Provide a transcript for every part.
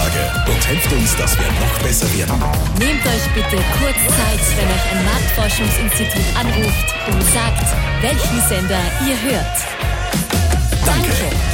Tage und helft uns, dass wir noch besser werden. Nehmt euch bitte kurz Zeit, wenn euch ein Marktforschungsinstitut anruft und sagt, welchen Sender ihr hört. Danke.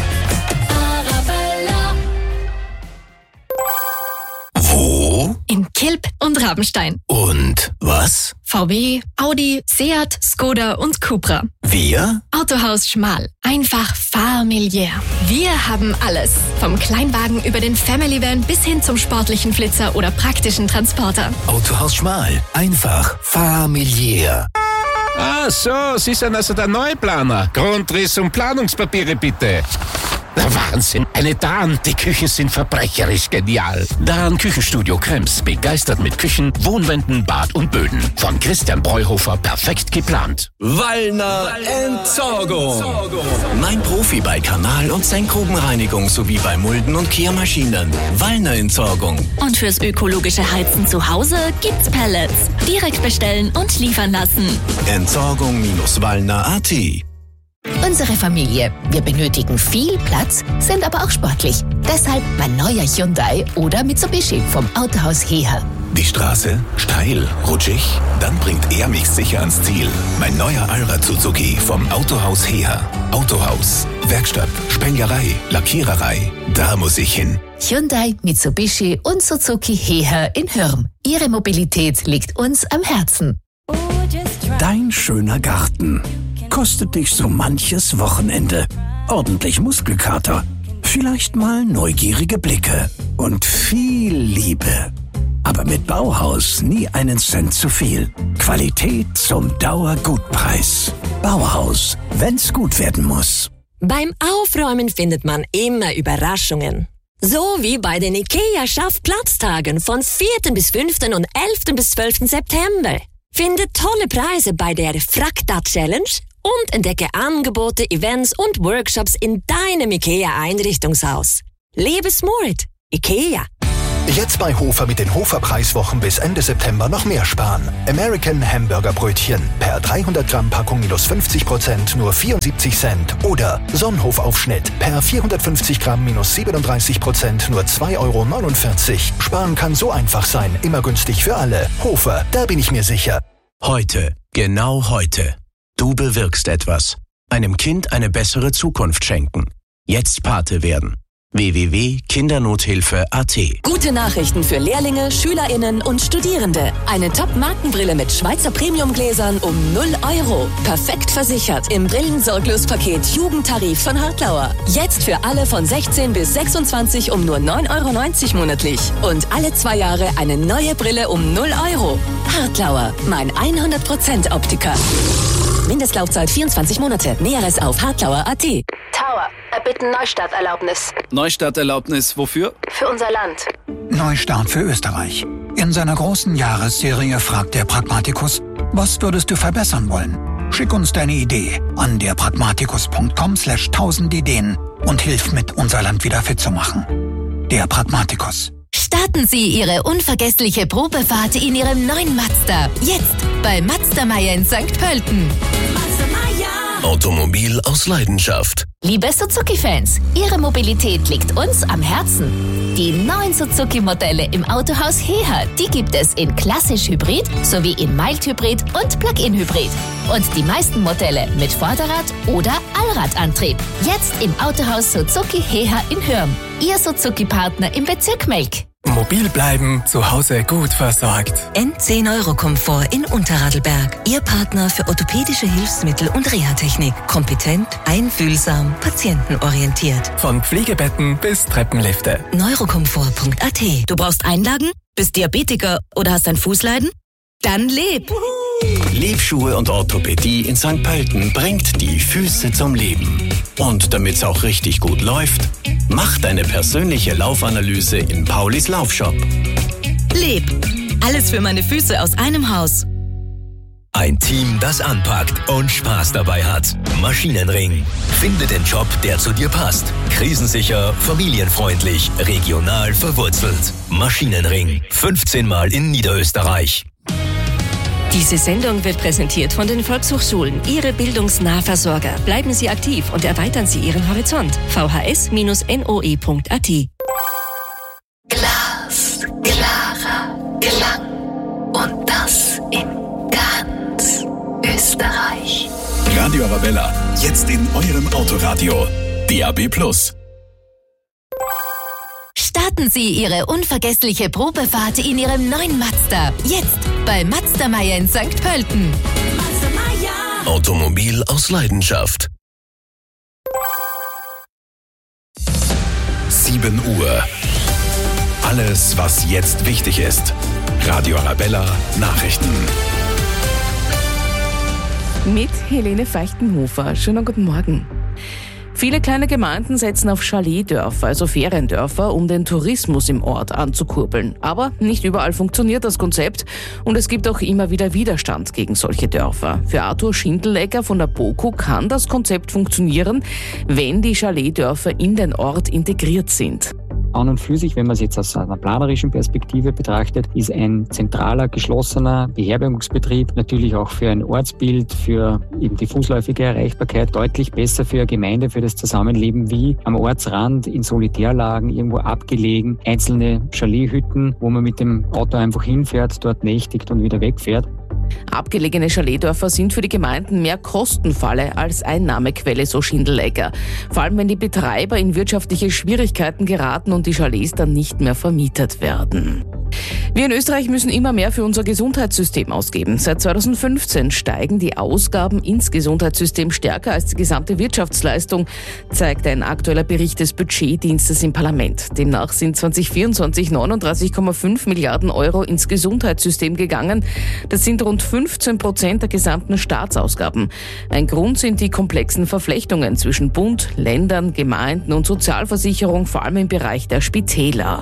Wo? In Kilb und Rabenstein. Und was? VW, Audi, Seat, Skoda und Cupra. Wir? Autohaus Schmal. Einfach familiär. Wir haben alles. Vom Kleinwagen über den Family Van bis hin zum sportlichen Flitzer oder praktischen Transporter. Autohaus Schmal. Einfach familiär. Ah so, Sie sind also der Neuplaner. Grundriss und Planungspapiere bitte. Der Wahnsinn. Eine Dahn, die Küchen sind verbrecherisch genial. Dahn Küchenstudio Krems, begeistert mit Küchen, Wohnwänden, Bad und Böden. Von Christian Breuhofer perfekt geplant. Wallner Entsorgung. Mein Profi bei Kanal- und Senkgrubenreinigung sowie bei Mulden- und Kehrmaschinen. Wallner Entsorgung. Und fürs ökologische Heizen zu Hause gibt's Pellets. Direkt bestellen und liefern lassen. Entsorgung-Wallner.at. Unsere Familie. Wir benötigen viel Platz, sind aber auch sportlich. Deshalb mein neuer Hyundai oder Mitsubishi vom Autohaus Heher. Die Straße? Steil? Rutschig? Dann bringt er mich sicher ans Ziel. Mein neuer Allrad Suzuki vom Autohaus Heher. Autohaus, Werkstatt, Spenglerei, Lackiererei. Da muss ich hin. Hyundai, Mitsubishi und Suzuki Heher in Hürm. Ihre Mobilität liegt uns am Herzen. Dein schöner Garten kostet dich so manches Wochenende. Ordentlich Muskelkater, vielleicht mal neugierige Blicke und viel Liebe. Aber mit Bauhaus nie einen Cent zu viel. Qualität zum Dauergutpreis. Bauhaus, wenn's gut werden muss. Beim Aufräumen findet man immer Überraschungen. So wie bei den IKEA-Schaffplatztagen von 4. bis 5. und 11. bis 12. September. Finde tolle Preise bei der Frakta-Challenge und entdecke Angebote, Events und Workshops in deinem IKEA-Einrichtungshaus. Lebe smart. IKEA. Jetzt bei Hofer mit den Hofer-Preiswochen bis Ende September noch mehr sparen. American Hamburger Brötchen per 300 Gramm Packung minus 50% nur 74 Cent. Oder Sonnenhof-Aufschnitt per 450 Gramm minus 37% nur 2,49 Euro. Sparen kann so einfach sein, immer günstig für alle. Hofer, da bin ich mir sicher. Heute, genau heute. Du bewirkst etwas. Einem Kind eine bessere Zukunft schenken. Jetzt Pate werden. www.kindernothilfe.at. Gute Nachrichten für Lehrlinge, SchülerInnen und Studierende. Eine Top-Markenbrille mit Schweizer Premiumgläsern um 0 Euro. Perfekt versichert im Brillensorglospaket Jugendtarif von Hartlauer. Jetzt für alle von 16 bis 26 um nur 9,90 Euro monatlich. Und alle 2 Jahre eine neue Brille um 0 Euro. Hartlauer, mein 100% Optiker. Mindestlaufzeit 24 Monate. Näheres auf hartlauer.at. Tower, erbitten Neustarterlaubnis. Neustarterlaubnis wofür? Für unser Land. Neustart für Österreich. In seiner großen Jahresserie fragt der Pragmatikus, was würdest du verbessern wollen? Schick uns deine Idee an derpragmatikus.com/1000 Ideen und hilf mit, unser Land wieder fit zu machen. Der Pragmatikus. Starten Sie Ihre unvergessliche Probefahrt in Ihrem neuen Mazda. Jetzt bei Mazda Meier in St. Pölten. Automobil aus Leidenschaft. Liebe Suzuki-Fans, Ihre Mobilität liegt uns am Herzen. Die neuen Suzuki-Modelle im Autohaus Heher, die gibt es in klassisch Hybrid sowie in Mild-Hybrid und Plug-in-Hybrid. Und die meisten Modelle mit Vorderrad- oder Allradantrieb. Jetzt im Autohaus Suzuki Heher in Hürm. Ihr Suzuki-Partner im Bezirk Melk. Mobil bleiben, zu Hause gut versorgt. N10-Euro-Komfort in Unterradlberg. Ihr Partner für orthopädische Hilfsmittel und Reha-Technik. Kompetent, einfühlsam, patientenorientiert. Von Pflegebetten bis Treppenlifte. Neurokomfort.at. Du brauchst Einlagen? Bist Diabetiker oder hast ein Fußleiden? Dann leb! Lebschuhe und Orthopädie in St. Pölten bringt die Füße zum Leben. Und damit's auch richtig gut läuft, mach deine persönliche Laufanalyse in Paulis Laufshop. Leb! Alles für meine Füße aus einem Haus. Ein Team, das anpackt und Spaß dabei hat. Maschinenring. Finde den Job, der zu dir passt. Krisensicher, familienfreundlich, regional verwurzelt. Maschinenring. 15 Mal in Niederösterreich. Diese Sendung wird präsentiert von den Volkshochschulen, Ihre Bildungsnahversorger. Bleiben Sie aktiv und erweitern Sie Ihren Horizont. vhs-noe.at. gelang. Und das in ganz Österreich. Radio Arabella, jetzt in eurem Autoradio. DAB+. Starten Sie Ihre unvergessliche Probefahrt in Ihrem neuen Mazda. Jetzt bei Mazda Meier in St. Pölten. Mazda Meier. Automobil aus Leidenschaft. 7 Uhr. Alles, was jetzt wichtig ist. Radio Arabella Nachrichten. Mit Helene Feichtenhofer. Schönen guten Morgen. Viele kleine Gemeinden setzen auf Chaletdörfer, also Feriendörfer, um den Tourismus im Ort anzukurbeln. Aber nicht überall funktioniert das Konzept und es gibt auch immer wieder Widerstand gegen solche Dörfer. Für Arthur Schindelegger von der BOKU kann das Konzept funktionieren, wenn die Chaletdörfer in den Ort integriert sind. An und für sich, wenn man es jetzt aus einer planerischen Perspektive betrachtet, ist ein zentraler, geschlossener Beherbergungsbetrieb natürlich auch für ein Ortsbild, für eben die fußläufige Erreichbarkeit deutlich besser für eine Gemeinde, für das Zusammenleben wie am Ortsrand in Solitärlagen, irgendwo abgelegen, einzelne Chalethütten, wo man mit dem Auto einfach hinfährt, dort nächtigt und wieder wegfährt. Abgelegene Chaletdörfer sind für die Gemeinden mehr Kostenfalle als Einnahmequelle, so Schindelegger. Vor allem, wenn die Betreiber in wirtschaftliche Schwierigkeiten geraten und die Chalets dann nicht mehr vermietet werden. Wir in Österreich müssen immer mehr für unser Gesundheitssystem ausgeben. Seit 2015 steigen die Ausgaben ins Gesundheitssystem stärker als die gesamte Wirtschaftsleistung, zeigt ein aktueller Bericht des Budgetdienstes im Parlament. Demnach sind 2024 39,5 Milliarden Euro ins Gesundheitssystem gegangen. Das sind rund 15% der gesamten Staatsausgaben. Ein Grund sind die komplexen Verflechtungen zwischen Bund, Ländern, Gemeinden und Sozialversicherung, vor allem im Bereich der Spitäler.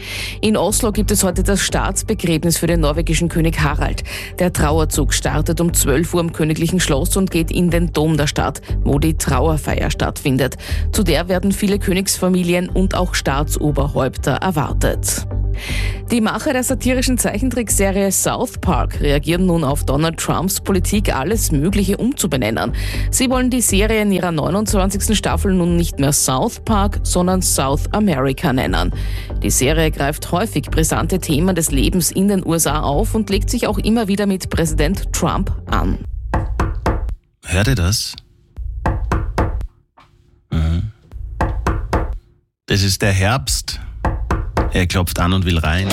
In Oslo gibt es heute das Staatsbegräbnis für den norwegischen König Harald. Der Trauerzug startet um 12 Uhr am Königlichen Schloss und geht in den Dom der Stadt, wo die Trauerfeier stattfindet. Zu der werden viele Königsfamilien und auch Staatsoberhäupter erwartet. Die Macher der satirischen Zeichentrickserie South Park reagieren nun auf Donald Trumps Politik, alles Mögliche umzubenennen. Sie wollen die Serie in ihrer 29. Staffel nun nicht mehr South Park, sondern South America nennen. Die Serie greift häufig brisante Themen des Lebens in den USA auf und legt sich auch immer wieder mit Präsident Trump an. Hört ihr das? Das ist der Herbst. Er klopft an und will rein.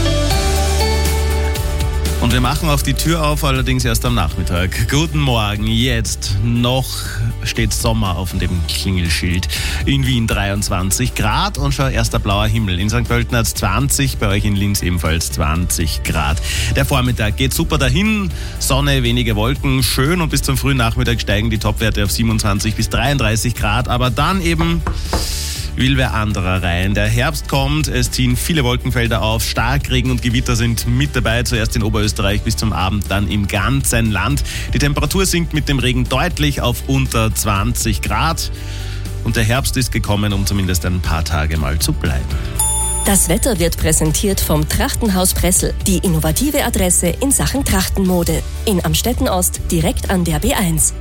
Und wir machen auf die Tür auf, allerdings erst am Nachmittag. Guten Morgen, jetzt noch steht Sommer auf dem Klingelschild. In Wien 23 Grad und schon erster blauer Himmel. In St. Pölten hat es 20, bei euch in Linz ebenfalls 20 Grad. Der Vormittag geht super dahin, Sonne, wenige Wolken, schön und bis zum frühen Nachmittag steigen die Topwerte auf 27 bis 33 Grad. Aber dann eben will wer anderer rein. Der Herbst kommt, es ziehen viele Wolkenfelder auf, Starkregen und Gewitter sind mit dabei, zuerst in Oberösterreich bis zum Abend, dann im ganzen Land. Die Temperatur sinkt mit dem Regen deutlich auf unter 20 Grad und der Herbst ist gekommen, um zumindest ein paar Tage mal zu bleiben. Das Wetter wird präsentiert vom Trachtenhaus Pressel, die innovative Adresse in Sachen Trachtenmode. In Amstetten Ost, direkt an der B1.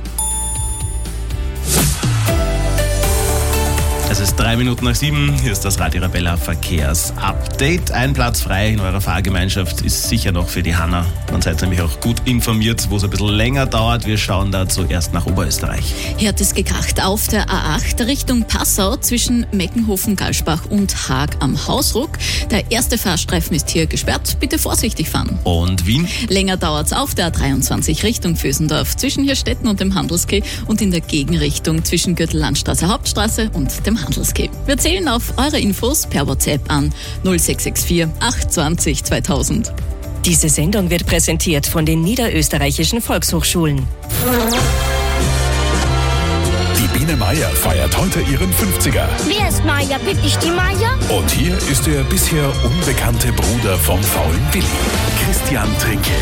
Es ist 3 Minuten nach 7, hier ist das Radio Arabella Verkehrsupdate. Ein Platz frei in eurer Fahrgemeinschaft ist sicher noch für die Hanna. Dann seid nämlich auch gut informiert, wo es ein bisschen länger dauert. Wir schauen da zuerst nach Oberösterreich. Hier hat es gekracht auf der A8 Richtung Passau zwischen Meckenhofen, Galschbach und Haag am Hausruck. Der erste Fahrstreifen ist hier gesperrt, bitte vorsichtig fahren. Und Wien? Länger dauert es auf der A23 Richtung Vösendorf zwischen Hirstetten und dem Handelskeh und in der Gegenrichtung zwischen Gürtellandstraße, Hauptstraße und dem Handelskeh. Wir zählen auf eure Infos per WhatsApp an 0664 820 2000. Diese Sendung wird präsentiert von den niederösterreichischen Volkshochschulen. Die Biene Meier feiert heute ihren 50er. Wer ist Meier? Bin ich die Meier? Und hier ist der bisher unbekannte Bruder vom faulen Willi, Christian Trinkel.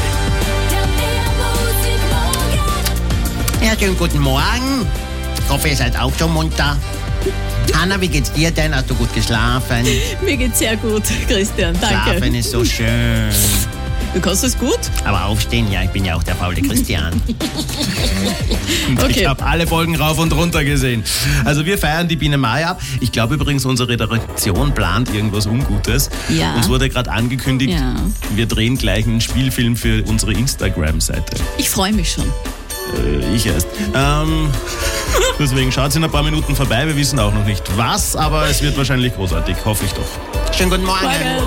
Ja, schönen guten Morgen. Ich hoffe, ihr seid auch schon munter. Hanna, wie geht's dir denn? Hast du gut geschlafen? Mir geht's sehr gut, Christian, danke. Schlafen ist so schön. Du kannst es gut. Aber aufstehen, ja, ich bin ja auch der faule Christian. Ich habe alle Folgen rauf und runter gesehen. Also wir feiern die Biene Maya ab. Ich glaube übrigens, unsere Redaktion plant irgendwas Ungutes. Ja. Uns wurde gerade angekündigt, wir drehen gleich einen Spielfilm für unsere Instagram-Seite. Ich freue mich schon. Ich erst. Deswegen schaut es in ein paar Minuten vorbei. Wir wissen auch noch nicht was, aber es wird wahrscheinlich großartig. Hoffe ich doch. Schönen guten Morgen. Morgen.